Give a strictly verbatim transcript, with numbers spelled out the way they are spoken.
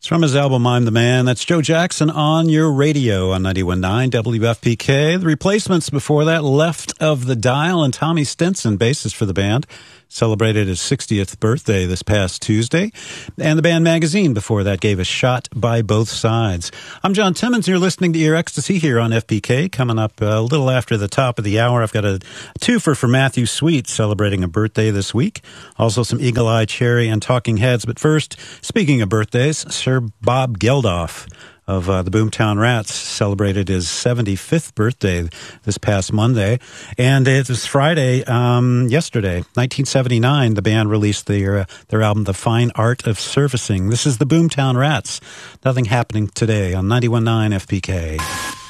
It's from his album, I'm the Man. That's Joe Jackson on your radio on ninety-one point nine W F P K. The Replacements before that, Left of the Dial, and Tommy Stinson, bassist for the band, celebrated his sixtieth birthday this past Tuesday. And the band Magazine before that gave a Shot by Both Sides. I'm John Timmons. You're listening to Ear Ecstasy here on F P K. Coming up a little after the top of the hour, I've got a twofer for Matthew Sweet celebrating a birthday this week. Also some Eagle Eye Cherry and Talking Heads. But first, speaking of birthdays, Sir Bob Geldof of uh, the Boomtown Rats celebrated his seventy-fifth birthday this past Monday. And it was Friday, um, yesterday, nineteen seventy-nine, the band released their, uh, their album, The Fine Art of Surfacing. This is the Boomtown Rats. Nothing happening today on ninety-one point nine F P K.